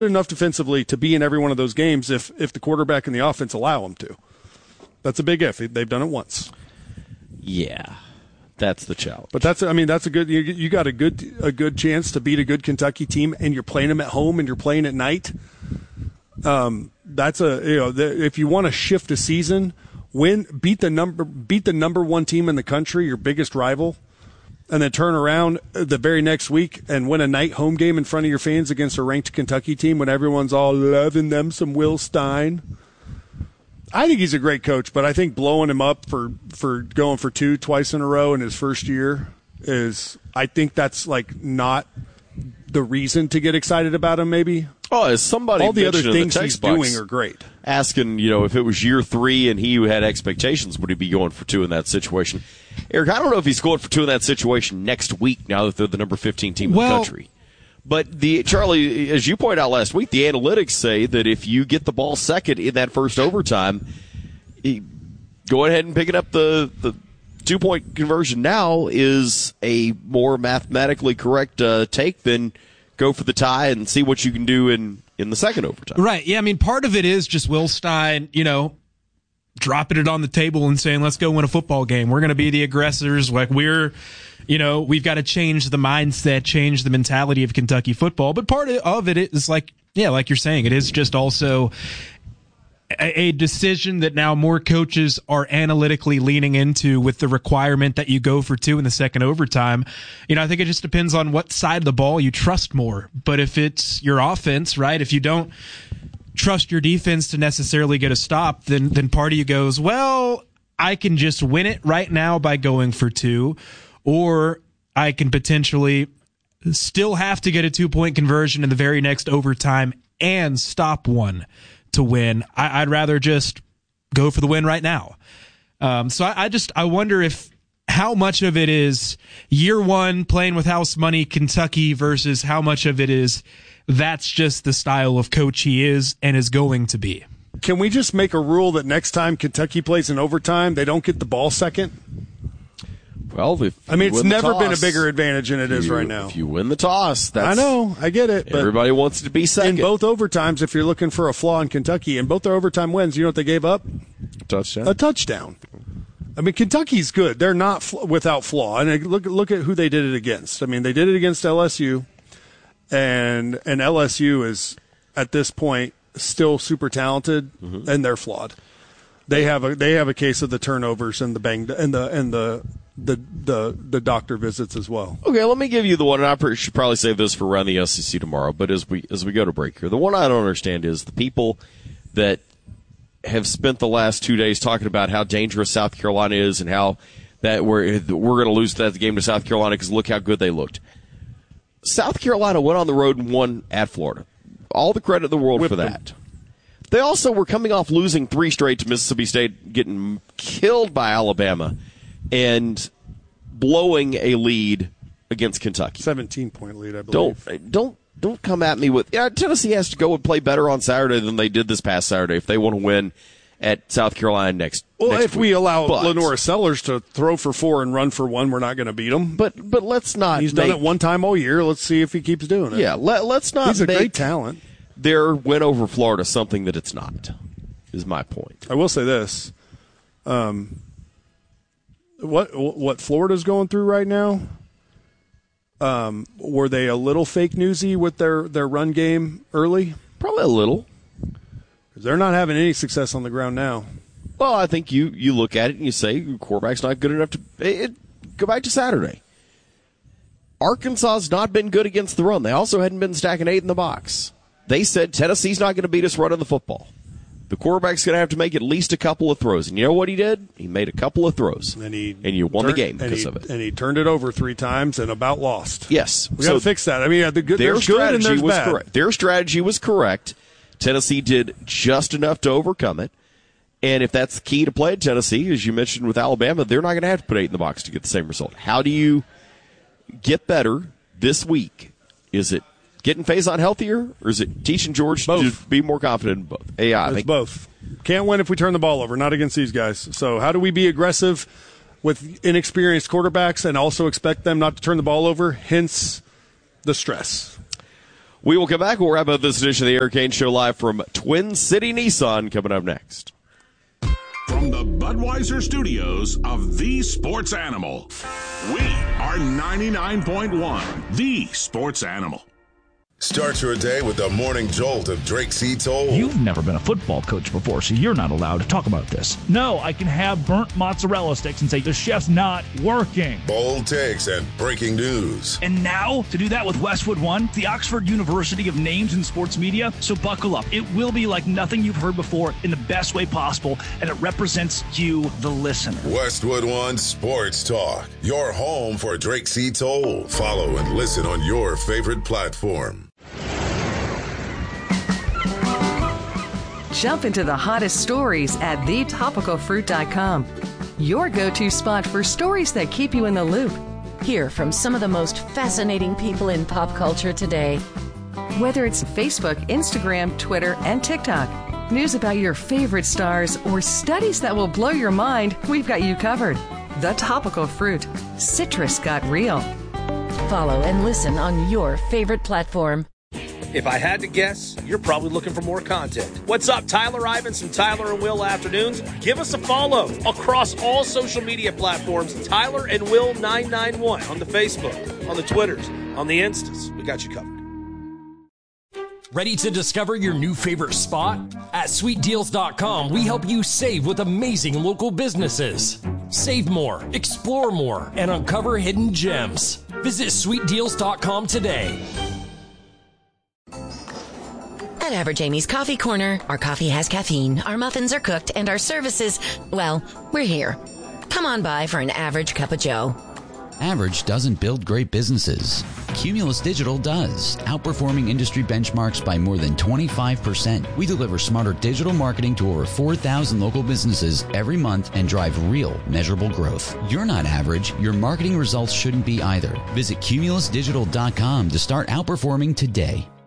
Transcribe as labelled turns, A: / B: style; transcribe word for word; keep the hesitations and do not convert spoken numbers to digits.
A: enough defensively to be in every one of those games if if the quarterback and the offense allow them to. That's a big if. They've done it once.
B: Yeah, that's the challenge.
A: But that's I mean that's a good you, you got a good a good chance to beat a good Kentucky team, and you're playing them at home and you're playing at night. Um, that's a you know the, if you want to shift a season, win beat the number beat the number one team in the country, your biggest rival. And then turn around the very next week and win a night home game in front of your fans against a ranked Kentucky team when everyone's all loving them some Will Stein. I think he's a great coach, but I think blowing him up for, for going for two twice in a row in his first year is – I think that's, like, not the reason to get excited about him maybe.
B: Oh, as somebody
A: all the other things
B: the
A: he's doing are great.
B: Asking, you know, if it was year three and he had expectations, would he be going for two in that situation? Eric, I don't know if he's going for two in that situation next week now that they're the number fifteen team
C: well,
B: in the country. But the Charlie, as you pointed out last week, the analytics say that if you get the ball second in that first overtime, go ahead and picking up the, the two-point conversion now is a more mathematically correct uh, take than go for the tie and see what you can do in, in the second overtime.
C: Right. Yeah, I mean, part of it is just Will Stein, you know, dropping it on the table and saying, let's go win a football game. We're going to be the aggressors. Like, we're, you know, we've got to change the mindset, change the mentality of Kentucky football. But part of it is like, yeah, like you're saying, it is just also a decision that now more coaches are analytically leaning into with the requirement that you go for two in the second overtime. You know, I think it just depends on what side of the ball you trust more. But if it's your offense, right, if you don't trust your defense to necessarily get a stop, then then part of you goes, well, I can just win it right now by going for two, or I can potentially still have to get a two-point conversion in the very next overtime and stop one to win. I, I'd rather just go for the win right now. Um, so I, I just I wonder if how much of it is year one playing with house money Kentucky versus how much of it is that's just the style of coach he is and is going to be.
A: Can we just make a rule that next time Kentucky plays in overtime, they don't get the ball second?
B: Well, if
A: I mean, it's never
B: toss,
A: been a bigger advantage than it
B: you,
A: is right now.
B: If you win the toss, that's,
A: I know, I get it. But
B: everybody wants to be second.
A: In both overtimes, if you're looking for a flaw in Kentucky, in both their overtime wins, you know what they gave up?
B: Touchdown.
A: A touchdown. I mean, Kentucky's good. They're not fl- without flaw. And look, look at who they did it against. I mean, they did it against L S U, and and L S U is at this point still super talented, mm-hmm. and they're flawed. They have a they have a case of the turnovers and the bang and the and the the the, the doctor visits as well.
B: Okay, let me give you the one, and I should probably save this for around the S E C tomorrow. But as we as we go to break here, the one I don't understand is the people that have spent the last two days talking about how dangerous South Carolina is and how that we're we're going to lose that game to South Carolina because look how good they looked. South Carolina went on the road and won at Florida. All the credit in the world
A: Whipped
B: for that.
A: them.
B: They also were coming off losing three straight to Mississippi State, getting killed by Alabama, and blowing a lead against Kentucky.
A: seventeen-point lead, I believe.
B: Don't don't don't come at me with yeah. Tennessee has to go and play better on Saturday than they did this past Saturday if they want to win at South Carolina next.
A: Well,
B: next
A: if
B: week.
A: we allow
B: but,
A: Lenora Sellers to throw for four and run for one, we're not going to beat him.
B: But but let's not.
A: He's
B: make,
A: done it one time all year. Let's see if he keeps doing it.
B: Yeah, let, let's not.
A: He's a
B: make
A: great talent.
B: Their win over Florida something that it's not. Is my point.
A: I will say this. Um, what what Florida's going through right now, um, were they a little fake newsy with their, their run game early?
B: Probably a little.
A: Because they're not having any success on the ground now.
B: Well, I think you, you look at it and you say, quarterback's not good enough to it, go back to Saturday. Arkansas's not been good against the run. They also hadn't been stacking eight in the box. They said Tennessee's not going to beat us running the football. The quarterback's going to have to make at least a couple of throws. And you know what he did? He made a couple of throws.
A: And, he
B: and you won
A: turned,
B: the game because
A: he,
B: of it.
A: And he turned it over three times and about lost.
B: Yes.
A: We
B: so
A: got to fix that. I mean, the good,
B: their
A: there's good and
B: strategy
A: there's
B: was
A: bad.
B: correct. Their strategy was correct. Tennessee did just enough to overcome it. And if that's the key to play at Tennessee, as you mentioned with Alabama, they're not going to have to put eight in the box to get the same result. How do you get better this week? Is it getting Faison healthier, or is it teaching George
A: both.
B: to be more confident in both? Yeah, I
A: it's
B: think
A: both. Can't win if we turn the ball over, not against these guys. So how do we be aggressive with inexperienced quarterbacks and also expect them not to turn the ball over, hence the stress?
B: We will come back. We'll wrap up this edition of the Eric Kane Show live from Twin City Nissan coming up next.
D: From the Budweiser studios of The Sports Animal, we are ninety-nine point one, The Sports Animal.
E: Start your day with the morning jolt of Drake C. Toll.
F: You've never been a football coach before, so you're not allowed to talk about this. No, I can have burnt mozzarella sticks and say the chef's not working.
E: Bold takes and breaking news.
F: And now, to do that with Westwood One, the Oxford University of names in sports media. So buckle up. It will be like nothing you've heard before in the best way possible, and it represents you, the listener.
E: Westwood One Sports Talk, your home for Drake C. Toll. Follow and listen on your favorite platform.
G: Jump into the hottest stories at the topical fruit dot com. Your go-to spot for stories that keep you in the loop.
H: Hear from some of the most fascinating people in pop culture today.
G: Whether it's Facebook, Instagram, Twitter, and TikTok, news about your favorite stars, or studies that will blow your mind, we've got you covered. The Topical Fruit. Citrus got real.
H: Follow and listen on your favorite platform.
I: If I had to guess, you're probably looking for more content. What's up, Tyler Ivins and Tyler and Will Afternoons? Give us a follow across all social media platforms. Tyler and Will nine nine one on the Facebook, on the Twitters, on the Instas. We got you covered.
J: Ready to discover your new favorite spot? At sweet deals dot com, we help you save with amazing local businesses. Save more, explore more, and uncover hidden gems. Visit sweet deals dot com today.
H: At Average Amy's Coffee Corner, our coffee has caffeine, our muffins are cooked, and our services, well, we're here. Come on by for an average cup of joe.
K: Average doesn't build great businesses. Cumulus Digital does, outperforming industry benchmarks by more than twenty-five percent. We deliver smarter digital marketing to over four thousand local businesses every month and drive real, measurable growth. You're not average. Your marketing results shouldn't be either. Visit cumulus digital dot com to start outperforming today.